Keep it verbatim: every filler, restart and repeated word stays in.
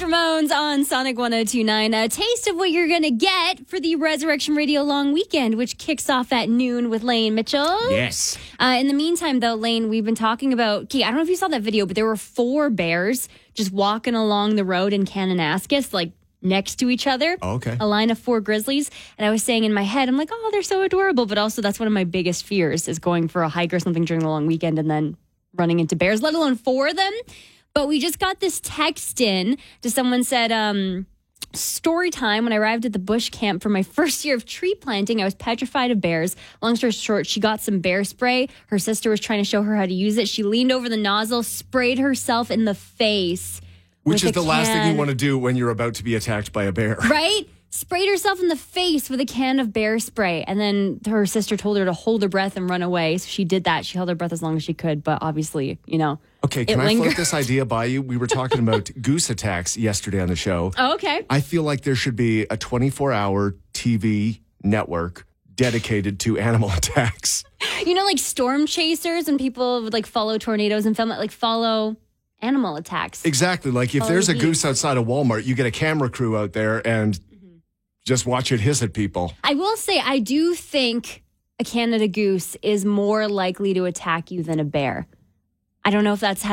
Ramones on Sonic one oh two point nine. A taste of what you're going to get for the Resurrection Radio Long Weekend, which kicks off at noon with Lane Mitchell. Yes. Uh, in the meantime, though, Lane, we've been talking about, okay, I don't know if you saw that video, but there were four bears just walking along the road in Kananaskis, like next to each other. Oh, okay. A line of four grizzlies. And I was saying in my head, I'm like, oh, they're so adorable. But also that's one of my biggest fears is going for a hike or something during the long weekend and then running into bears, let alone four of them. But we just got this text in to someone said, um, story time. When I arrived at the bush camp for my first year of tree planting, I was petrified of bears. Long story short, she got some bear spray. Her sister was trying to show her how to use it. She leaned over the nozzle, sprayed herself in the face. Which is the can. last thing you want to do when you're about to be attacked by a bear. Right? Sprayed herself in the face with a can of bear spray. And then her sister told her to hold her breath and run away. So she did that. She held her breath as long as she could. But obviously, you know, Okay, can it I lingered. float this idea by you? We were talking about goose attacks yesterday on the show. Oh, okay. I feel like there should be a twenty-four hour T V network dedicated to animal attacks. You know, like storm chasers and people would like follow tornadoes and film it, like follow animal attacks. Exactly. Like if Follow there's a the goose outside of Walmart, you get a camera crew out there and mm-hmm. just watch it hiss at people. I will say, I do think a Canada goose is more likely to attack you than a bear. I don't know if that's